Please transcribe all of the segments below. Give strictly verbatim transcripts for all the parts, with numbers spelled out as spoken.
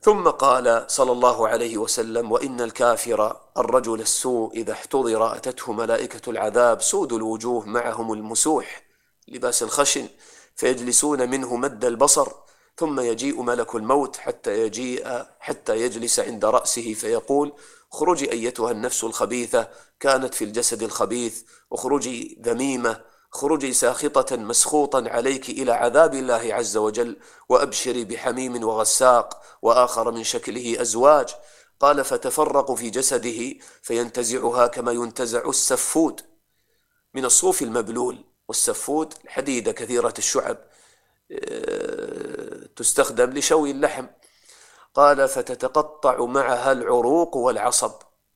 ثم قال صلى الله عليه وسلم: وإن الكافر الرجل السوء إذا احتضر أتته ملائكة العذاب سود الوجوه معهم المسوح لباس الخشن فيجلسون منه مد البصر، ثم يجيء ملك الموت حتى يجيء حتى يجلس عند رأسه فيقول: اخرجي أيتها النفس الخبيثة كانت في الجسد الخبيث، اخرجي ذميمة، اخرجي ساخطة مسخوطا عليك إلى عذاب الله عز وجل، وأبشري بحميم وغساق وآخر من شكله أزواج. قال: فتفرق في جسده فينتزعها كما ينتزع السفود من الصوف المبلول، والسفود الحديدة كثيرة الشعب تستخدم لشوي اللحم. قال: فتتقطع معها العروق والعصب،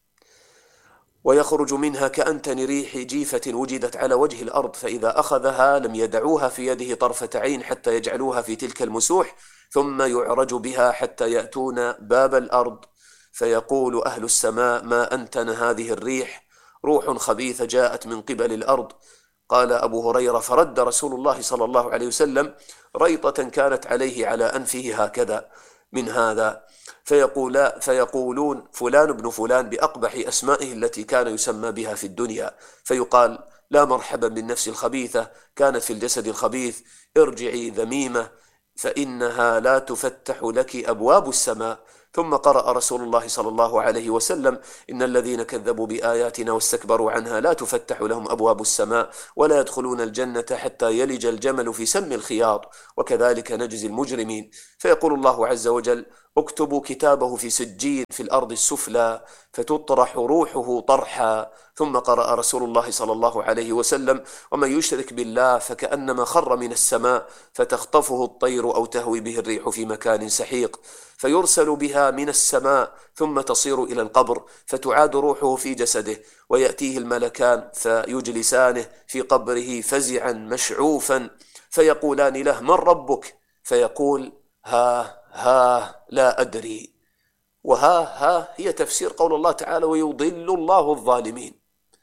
ويخرج منها كأنتن ريح جيفة وجدت على وجه الأرض، فإذا أخذها لم يدعوها في يده طرفة عين حتى يجعلوها في تلك المسوح، ثم يعرج بها حتى يأتون باب الأرض فيقول أهل السماء: ما أنتن هذه الريح؟ روح خبيثة جاءت من قبل الأرض. قال أبو هريرة: فرد رسول الله صلى الله عليه وسلم ريطة كانت عليه على أنفه هكذا من هذا، فيقول فيقولون فلان ابن فلان بأقبح أسمائه التي كان يسمى بها في الدنيا، فيقال: لا مرحبا بالنفس الخبيثة كانت في الجسد الخبيث، ارجعي ذميمة فإنها لا تفتح لك أبواب السماء. ثم قرأ رسول الله صلى الله عليه وسلم: إن الذين كذبوا بآياتنا واستكبروا عنها لا تفتح لهم أبواب السماء ولا يدخلون الجنة حتى يلج الجمل في سم الخياط، وكذلك نجزي المجرمين. فيقول الله عز وجل: اكتبوا كتابه في سجين في الأرض السفلى فتطرح روحه طرحا. ثم قرأ رسول الله صلى الله عليه وسلم: ومن يشرك بالله فكأنما خر من السماء فتخطفه الطير أو تهوي به الريح في مكان سحيق، فيرسل بها من السماء ثم تصير إلى القبر فتعاد روحه في جسده، ويأتيه الملكان فيجلسانه في قبره فزعا مشعوفا فيقولان له: من ربك؟ فيقول: ها ها لا أدري. وها ها هي تفسير قول الله تعالى: ويضل الله الظالمين،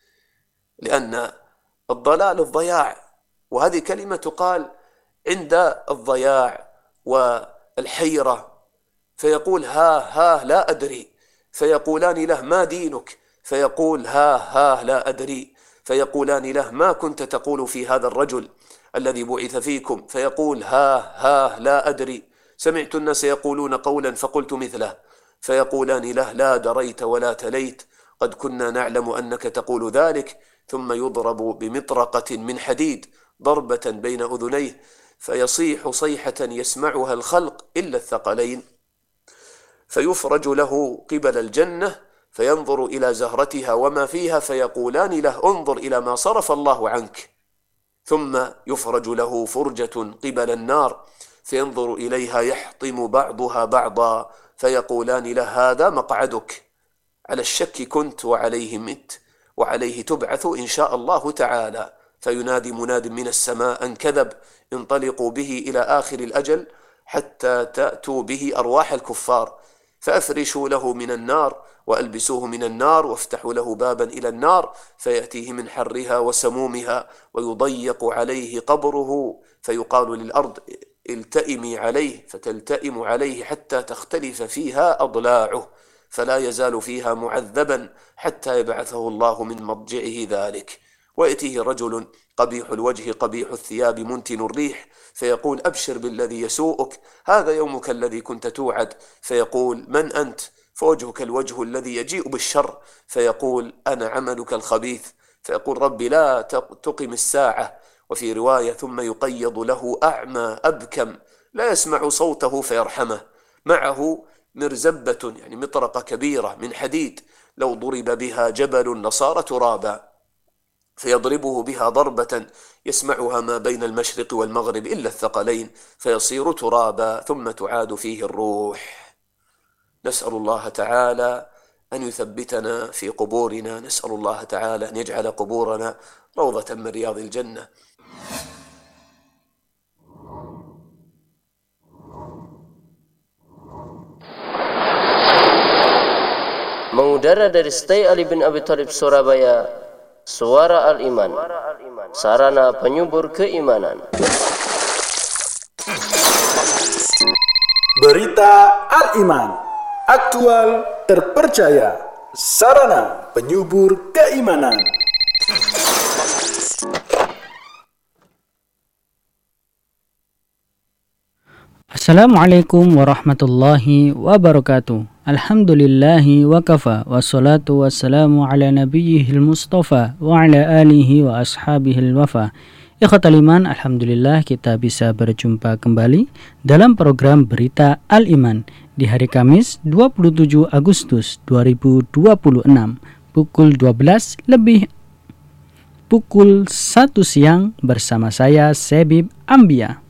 لأن الضلال الضياع، وهذه كلمة تقال عند الضياع والحيرة. فيقول: ها ها لا أدري، فيقولان له: ما دينك؟ فيقول: ها ها لا أدري. فيقولان له: ما كنت تقول في هذا الرجل الذي بعث فيكم؟ فيقول: ها ها لا أدري، سمعت الناس يقولون قولا فقلت مثله. فيقولان له: لا دريت ولا تليت، قد كنا نعلم أنك تقول ذلك. ثم يضرب بمطرقة من حديد ضربة بين أذنيه فيصيح صيحة يسمعها الخلق إلا الثقلين، فيفرج له قبل الجنة فينظر إلى زهرتها وما فيها، فيقولان له: انظر إلى ما صرف الله عنك. ثم يفرج له فرجة قبل النار فينظر إليها يحطم بعضها بعضا، فيقولان له: هذا مقعدك، على الشك كنت وعليه مت وعليه تبعث إن شاء الله تعالى. فينادي مناد من السماء: أن كذب، انطلقوا به إلى آخر الأجل حتى تأتوا به أرواح الكفار، فأفرشوا له من النار وألبسوه من النار وافتحوا له بابا إلى النار فيأتيه من حرها وسمومها، ويضيق عليه قبره فيقال للأرض: التئمي عليه، فتلتئم عليه حتى تختلف فيها أضلاعه، فلا يزال فيها معذبا حتى يبعثه الله من مضجعه ذلك. ويأتيه رجل قبيح الوجه قبيح الثياب منتن الريح فيقول: أبشر بالذي يسوءك، هذا يومك الذي كنت توعد. فيقول: من أنت؟ فوجهك الوجه الذي يجيء بالشر. فيقول: أنا عملك الخبيث. فيقول: ربي لا تقم الساعة. وفي رواية: ثم يقيض له أعمى أبكم لا يسمع صوته فيرحمه، معه مرزبة يعني مطرقة كبيرة من حديد لو ضرب بها جبل لصار ترابا، فيضربه بها ضربة يسمعها ما بين المشرق والمغرب إلا الثقلين فيصير ترابا، ثم تعاد فيه الروح. نسأل الله تعالى أن يثبتنا في قبورنا، نسأل الله تعالى أن يجعل قبورنا روضة من رياض الجنة. Mengudara dari Stay Ali bin Abi Thalib Surabaya, Suara Al-Iman, sarana penyubur keimanan. Berita Al-Iman, aktual, terpercaya, sarana penyubur keimanan. Assalamualaikum warahmatullahi wabarakatuh. Alhamdulillahi wa kafa, wassalatu wassalamu ala nabiyyihil mustafa wa ala alihi wa ashabihil wafa. Ikhwatal iman, alhamdulillah kita bisa berjumpa kembali dalam program Berita Al-Iman di hari Kamis dua puluh tujuh Agustus dua ribu dua puluh enam pukul dua belas lebih pukul satu siang bersama saya Sebib Ambia.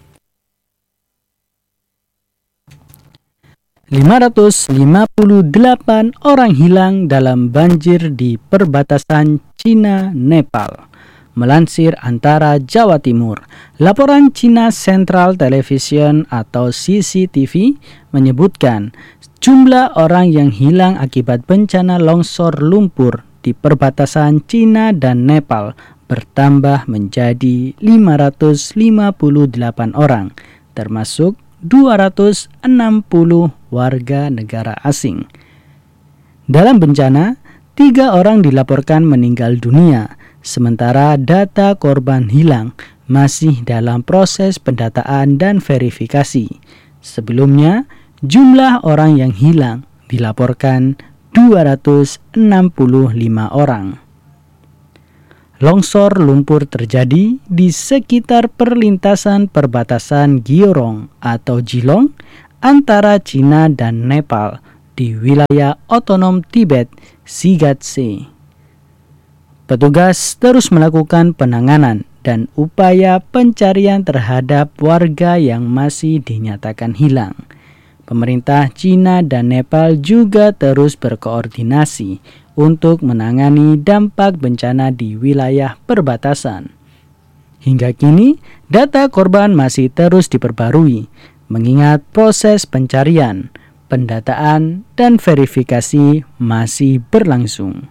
lima ratus lima puluh delapan orang hilang dalam banjir di perbatasan Cina-Nepal. Melansir Antara Jawa Timur, laporan China Central Television atau C C T V menyebutkan jumlah orang yang hilang akibat bencana longsor lumpur di perbatasan China dan Nepal bertambah menjadi lima ratus lima puluh delapan orang, termasuk dua ratus enam puluh warga negara asing. Dalam bencana, tiga orang dilaporkan meninggal dunia, sementara data korban hilang masih dalam proses pendataan dan verifikasi. Sebelumnya, jumlah orang yang hilang dilaporkan dua ratus enam puluh lima orang. Longsor lumpur terjadi di sekitar perlintasan perbatasan Gyeorong atau Jilong antara Cina dan Nepal di wilayah otonom Tibet, Shigatse. Petugas terus melakukan penanganan dan upaya pencarian terhadap warga yang masih dinyatakan hilang. Pemerintah Cina dan Nepal juga terus berkoordinasi untuk menangani dampak bencana di wilayah perbatasan. Hingga kini, data korban masih terus diperbarui, mengingat proses pencarian, pendataan, dan verifikasi masih berlangsung.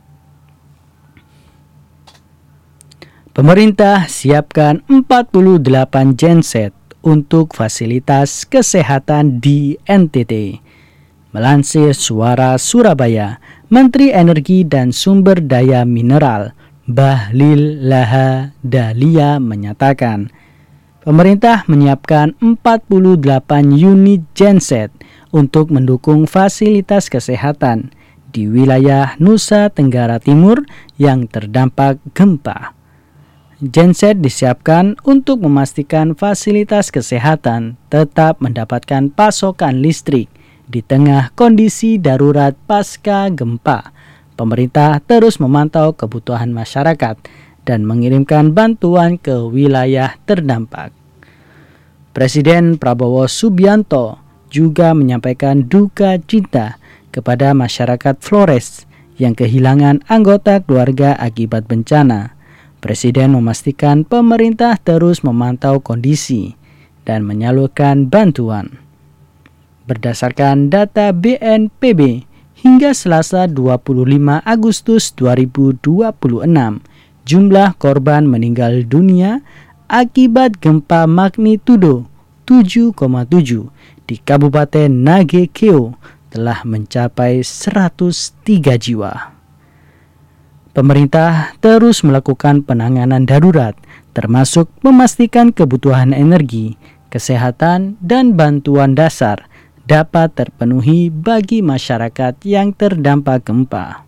Pemerintah siapkan empat puluh delapan genset untuk fasilitas kesehatan di N T T. Melansir Suara Surabaya, Menteri Energi dan Sumber Daya Mineral Bahlil Lahadalia menyatakan, pemerintah menyiapkan empat puluh delapan unit genset untuk mendukung fasilitas kesehatan di wilayah Nusa Tenggara Timur yang terdampak gempa. Genset disiapkan untuk memastikan fasilitas kesehatan tetap mendapatkan pasokan listrik di tengah kondisi darurat pasca gempa. Pemerintah terus memantau kebutuhan masyarakat dan mengirimkan bantuan ke wilayah terdampak. Presiden Prabowo Subianto juga menyampaikan duka cita kepada masyarakat Flores yang kehilangan anggota keluarga akibat bencana. Presiden memastikan pemerintah terus memantau kondisi dan menyalurkan bantuan. Berdasarkan data B N P B, hingga Selasa dua puluh lima Agustus dua ribu dua puluh enam, jumlah korban meninggal dunia akibat gempa magnitudo tujuh koma tujuh di Kabupaten Nagekeo telah mencapai seratus tiga jiwa. Pemerintah terus melakukan penanganan darurat, termasuk memastikan kebutuhan energi, kesehatan, dan bantuan dasar dapat terpenuhi bagi masyarakat yang terdampak gempa.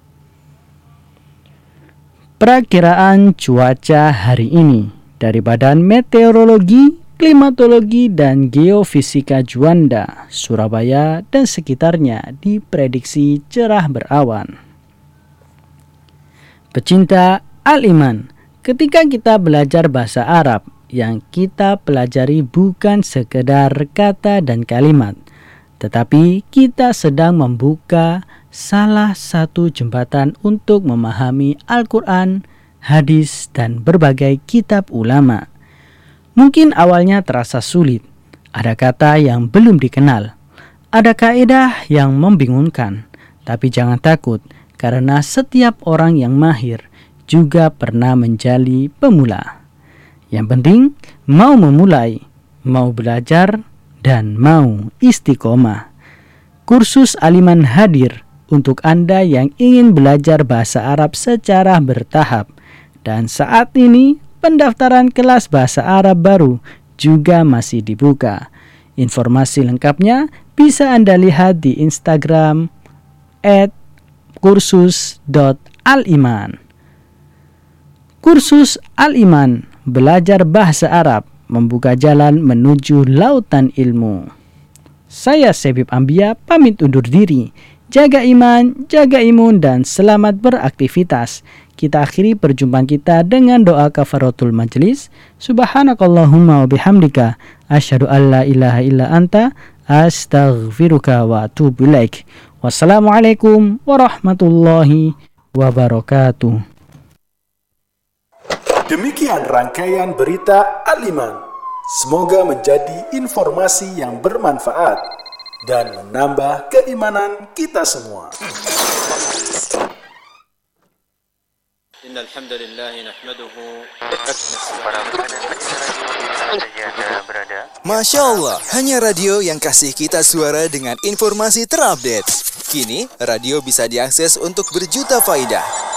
Perakiraan cuaca hari ini dari Badan Meteorologi, Klimatologi, dan Geofisika Juanda, Surabaya dan sekitarnya diprediksi cerah berawan. Pecinta Al-Iman, ketika kita belajar bahasa Arab, yang kita pelajari bukan sekedar kata dan kalimat, tetapi kita sedang membuka salah satu jembatan untuk memahami Al-Quran, hadis, dan berbagai kitab ulama. Mungkin awalnya terasa sulit, ada kata yang belum dikenal, ada kaidah yang membingungkan, tapi jangan takut, karena setiap orang yang mahir juga pernah menjadi pemula. Yang penting mau memulai, mau belajar, dan mau istiqomah. Kursus Al-Iman hadir untuk Anda yang ingin belajar bahasa Arab secara bertahap. Dan saat ini pendaftaran kelas bahasa Arab baru juga masih dibuka. Informasi lengkapnya bisa Anda lihat di Instagram et kursus dot aliman. Kursus Al-Iman, belajar bahasa Arab, membuka jalan menuju lautan ilmu. Saya Sebib Ambia pamit undur diri. Jaga iman, jaga imun, dan selamat beraktivitas. Kita akhiri perjumpaan kita dengan doa kafaratul majlis. Subhanakallahumma wa bihamdika asyhadu an la ilaha illa anta astaghfiruka wa atubu ilaik. Wassalamualaikum warahmatullahi wabarakatuh. Demikian rangkaian berita Al-Iman. Semoga menjadi informasi yang bermanfaat dan menambah keimanan kita semua. Innal hamdalillah nahmaduhu. Masya Allah, hanya radio yang kasih kita suara dengan informasi terupdate. Kini, radio bisa diakses untuk berjuta faidah.